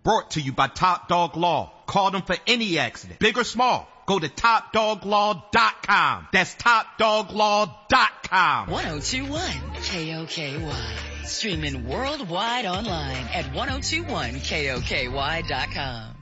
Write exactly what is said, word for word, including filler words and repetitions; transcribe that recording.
Brought to you by Top Dog Law. Call them for any accident, big or small. Go to top dog law dot com. That's top dog law dot com. ten twenty-one K O K Y. Streaming worldwide online at ten twenty-one K O K Y dot com.